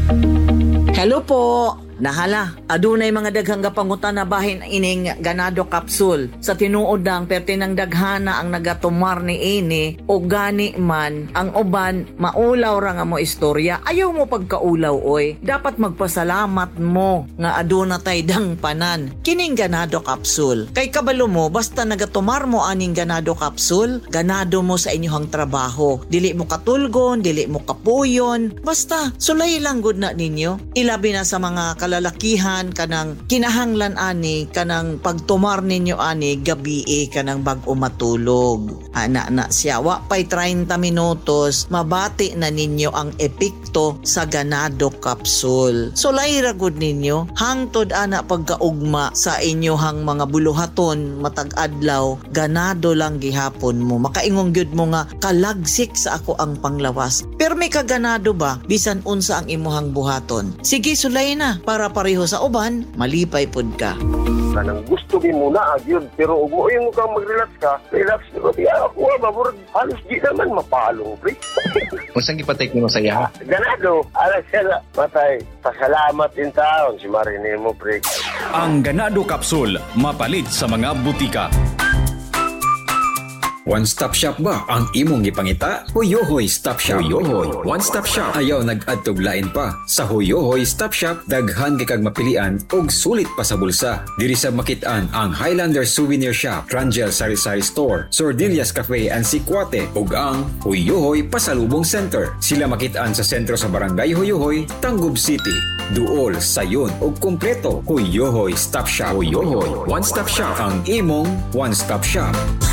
Hello po. Nahala, adunay mga daghang gapangutan na bahin ining ganado capsule. Sa tinuod ng pertinang daghana ang nagatumar ni ini o gani man ang uban maulaw ra nga mo istorya. Ayaw mo pagkaulaw oy. Dapat magpasalamat mo nga aduna tay dang panan. Kining ganado capsule. Kay kabalo mo basta nagatumar mo aning ganado capsule, ganado mo sa inyong trabaho. Dili mo katulgon, dili mo kapuyon. Basta sulay lang gud na ninyo. Ilabi na sa mga lalakihan kanang kinahanglan ani kanang pagtumar ninyo ani gabi kanang bag-o matulog. Ana na siya wa pay 30 minutos mabati na ninyo ang epekto sa ganado capsule. So layra gud ninyo hangtod ana pagkaugma sa inyohang mga buluhaton matag adlaw ganado lang gihapon mo. Makaingong gyud mo nga kalagsik sa ako ang panglawas. Pero may kaganado ba bisan unsa ang imuhang buhaton? Sige sulay na para pareho sa uban, malipay pud ka. Kanang gusto din muna yun, pero umuwi mo kang mag-relax ka, relax ko, ako mabur, halos di naman mapalong, pre. Kung saan ipatake mo sa iya? Ganado, alas sila, matay, pasalamat din taon, si Marine mo, pre. Ang Ganado Capsule, mapalit sa mga butika. One-stop shop ba ang imong gipangita? Huyohoy Stop Shop. Huyohoy One-Stop Shop. Ayaw nag-adtog lain pa. Sa Huyohoy Stop Shop, daghan kay kag mapilian og sulit pa sa bulsa. Diri sa makit-an ang Highlander Souvenir Shop, Trangel Sari-Sari Store, Sordillas Cafe and Sikwate ug ang Huyohoy Pasalubong Center. Sila makit-an sa sentro sa Barangay Huyohoy, Tangub City. Duol, sayon ug kumpleto. Huyohoy Stop Shop. Huyohoy One-Stop Shop. Ang imong one-stop shop.